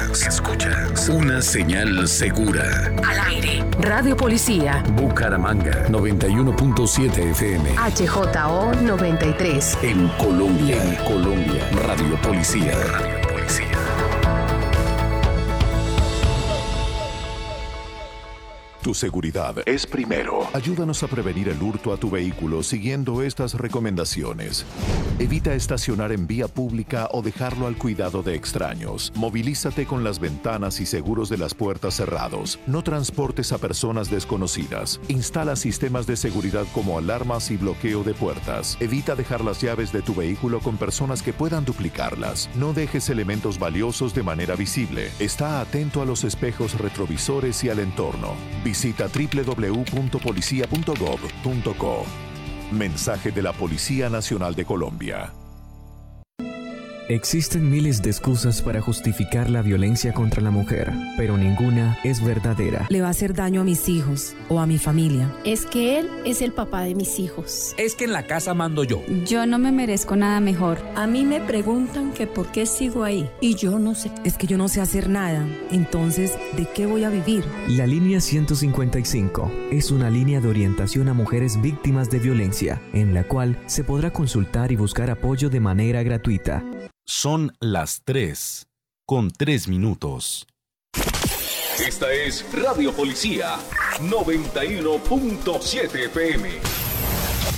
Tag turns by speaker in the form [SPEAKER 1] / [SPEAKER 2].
[SPEAKER 1] Una señal segura.
[SPEAKER 2] Al aire. Radio Policía.
[SPEAKER 1] Bucaramanga 91.7 FM.
[SPEAKER 2] HJO 93.
[SPEAKER 1] En Colombia. Radio Policía.
[SPEAKER 3] Tu seguridad es primero. Ayúdanos a prevenir el hurto a tu vehículo siguiendo estas recomendaciones. Evita estacionar en vía pública o dejarlo al cuidado de extraños. Movilízate con las ventanas y seguros de las puertas cerrados. No transportes a personas desconocidas. Instala sistemas de seguridad como alarmas y bloqueo de puertas. Evita dejar las llaves de tu vehículo con personas que puedan duplicarlas. No dejes elementos valiosos de manera visible. Está atento a los espejos retrovisores y al entorno. Visita www.policia.gov.co. Mensaje de la Policía Nacional de Colombia.
[SPEAKER 4] Existen miles de excusas para justificar la violencia contra la mujer, pero ninguna es verdadera.
[SPEAKER 5] Le va a hacer daño a mis hijos o a mi familia.
[SPEAKER 6] Es que él es el papá de mis hijos.
[SPEAKER 7] Es que en la casa mando yo.
[SPEAKER 8] Yo no me merezco nada mejor.
[SPEAKER 9] A mí me preguntan que por qué sigo ahí y yo no sé.
[SPEAKER 5] Es que yo no sé hacer nada. Entonces, ¿de qué voy a vivir?
[SPEAKER 4] La línea 155 es una línea de orientación a mujeres víctimas de violencia, en la cual se podrá consultar y buscar apoyo de manera gratuita.
[SPEAKER 10] Son las 3:03.
[SPEAKER 11] Esta es Radio Policía 91.7 FM.